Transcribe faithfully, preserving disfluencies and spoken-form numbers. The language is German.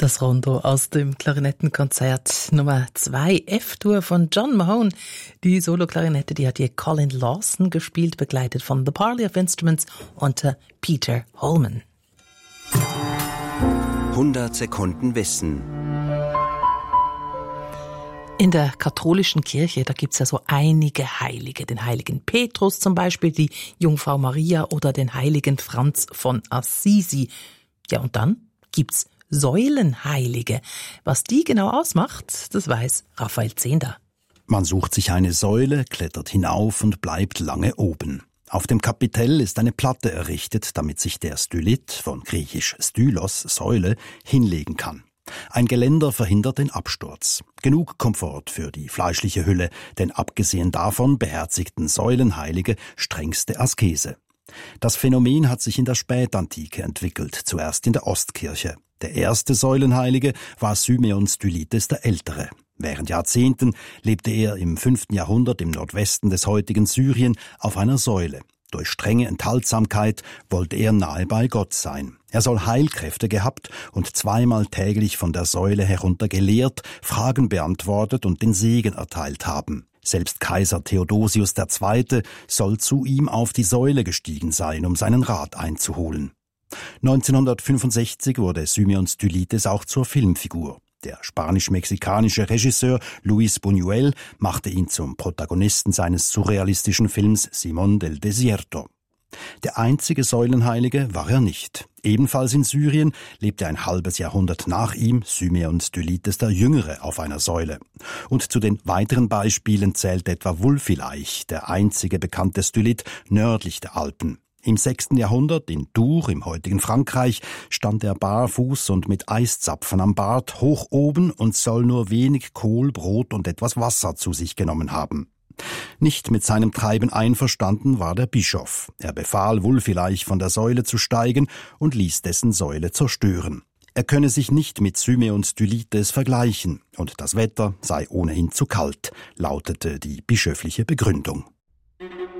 Das Rondo aus dem Klarinettenkonzert Nummer zwei, F-Dur von John Mahone. Die Solo-Klarinette, die hat hier Colin Lawson gespielt, begleitet von The Parley of Instruments unter Peter Holman. hundert Sekunden Wissen. In der katholischen Kirche, da gibt's ja so einige Heilige. Den heiligen Petrus zum Beispiel, die Jungfrau Maria oder den heiligen Franz von Assisi. Ja, und dann gibt's Säulenheilige. Was die genau ausmacht, das weiß Raphael Zehnder. Man sucht sich eine Säule, klettert hinauf und bleibt lange oben. Auf dem Kapitell ist eine Platte errichtet, damit sich der Stylit, von griechisch Stylos, Säule, hinlegen kann. Ein Geländer verhindert den Absturz. Genug Komfort für die fleischliche Hülle, denn abgesehen davon beherzigten Säulenheilige strengste Askese. Das Phänomen hat sich in der Spätantike entwickelt, zuerst in der Ostkirche. Der erste Säulenheilige war Symeon Stylites der Ältere. Während Jahrzehnten lebte er im fünften Jahrhundert im Nordwesten des heutigen Syrien auf einer Säule. Durch strenge Enthaltsamkeit wollte er nahe bei Gott sein. Er soll Heilkräfte gehabt und zweimal täglich von der Säule herunter gelehrt, Fragen beantwortet und den Segen erteilt haben. Selbst Kaiser Theodosius der Zweite soll zu ihm auf die Säule gestiegen sein, um seinen Rat einzuholen. neunzehnhundertfünfundsechzig wurde Symeon Stylites auch zur Filmfigur. Der spanisch-mexikanische Regisseur Luis Buñuel machte ihn zum Protagonisten seines surrealistischen Films Simón del Desierto. Der einzige Säulenheilige war er nicht. Ebenfalls in Syrien lebte ein halbes Jahrhundert nach ihm Symeon Stylites der Jüngere auf einer Säule. Und zu den weiteren Beispielen zählt etwa Wulfilaich, der einzige bekannte Stylit nördlich der Alpen. Im sechsten Jahrhundert in Tours im heutigen Frankreich stand er barfuß und mit Eiszapfen am Bart hoch oben und soll nur wenig Kohl, Brot und etwas Wasser zu sich genommen haben. Nicht mit seinem Treiben einverstanden war der Bischof. Er befahl Wulfilaich von der Säule zu steigen und ließ dessen Säule zerstören. Er könne sich nicht mit Symeon Stylites vergleichen und das Wetter sei ohnehin zu kalt, lautete die bischöfliche Begründung.